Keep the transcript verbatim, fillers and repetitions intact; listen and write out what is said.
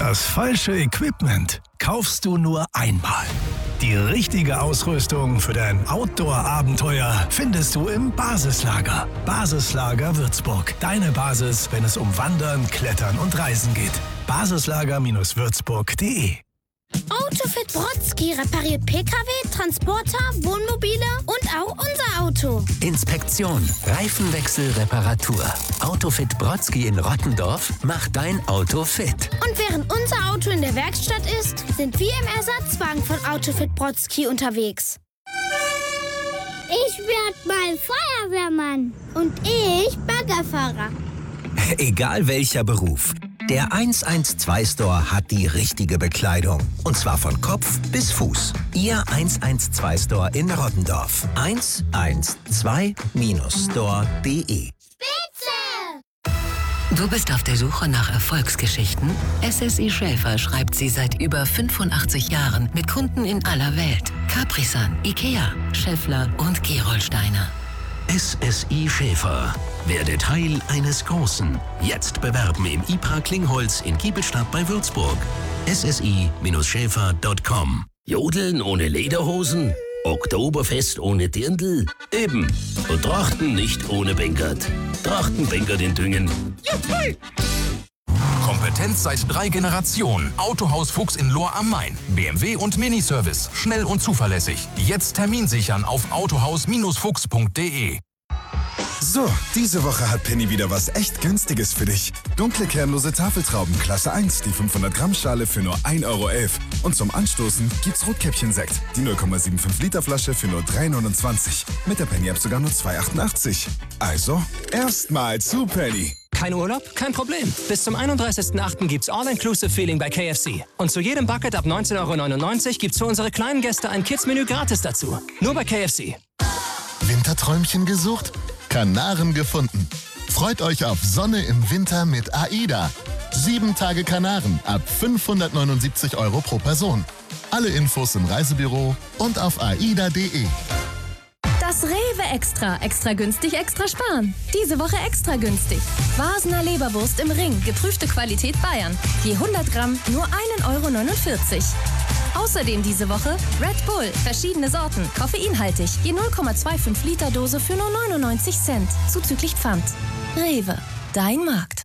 Das falsche Equipment kaufst du nur einmal. Die richtige Ausrüstung für dein Outdoor-Abenteuer findest du im Basislager. Basislager Würzburg. Deine Basis, wenn es um Wandern, Klettern und Reisen geht. basislager Würzburg punkt de. Autofit Brodsky repariert P K W, Transporter, Wohnmobile und auch unser Auto. Inspektion, Reifenwechsel, Reparatur. Autofit Brodsky in Rottendorf macht dein Auto fit. Und während unser Auto in der Werkstatt ist, sind wir im Ersatzwagen von Autofit Brodsky unterwegs. Ich werd mal Feuerwehrmann. Und ich Baggerfahrer. Egal welcher Beruf. Der eins eins zwei Store hat die richtige Bekleidung. Und zwar von Kopf bis Fuß. Ihr eins eins zwei Store in Rottendorf. eins eins zwei Store punkt de. Spitze! Du bist auf der Suche nach Erfolgsgeschichten? S S I Schäfer schreibt sie seit über fünfundachtzig Jahren mit Kunden in aller Welt. Capri-Sun, Ikea, Schaeffler und Gerolsteiner. S S I Schäfer. Werde Teil eines Großen. Jetzt bewerben im I P A Klingholz in Giebelstadt bei Würzburg. S S I Schäfer punkt com. Jodeln ohne Lederhosen? Oktoberfest ohne Dirndl? Eben. Und Trachten nicht ohne Bänkert. Trachten Bänkert in Düngen. Juhu! Kompetenz seit drei Generationen. Autohaus Fuchs in Lohr am Main. B M W und Miniservice. Schnell und zuverlässig. Jetzt Termin sichern auf autohaus Fuchs punkt de. So, diese Woche hat Penny wieder was echt Günstiges für dich. Dunkle kernlose Tafeltrauben Klasse eins, die fünfhundert Gramm Schale für nur ein Euro elf. Und zum Anstoßen gibt's Rotkäppchen-Sekt, die null Komma fünfundsiebzig Liter Flasche für nur drei neunundzwanzig. Mit der Penny-App sogar nur zwei achtundachtzig. Also, erstmal zu Penny. Kein Urlaub? Kein Problem. Bis zum einunddreißigsten achten gibt's All-Inclusive-Feeling bei K F C. Und zu jedem Bucket ab neunzehn Euro neunundneunzig gibt's für unsere kleinen Gäste ein Kids-Menü gratis dazu. Nur bei K F C. Winterträumchen gesucht? Kanaren gefunden. Freut euch auf Sonne im Winter mit AIDA. Sieben Tage Kanaren ab fünfhundertneunundsiebzig Euro pro Person. Alle Infos im Reisebüro und auf aida punkt de. Das Rewe Extra. Extra günstig, extra sparen. Diese Woche extra günstig. Vasener Leberwurst im Ring. Geprüfte Qualität Bayern. Je hundert Gramm nur ein Euro neunundvierzig. Außerdem diese Woche Red Bull. Verschiedene Sorten. Koffeinhaltig. Je null Komma fünfundzwanzig Liter Dose für nur neunundneunzig Cent. Zuzüglich Pfand. Rewe. Dein Markt.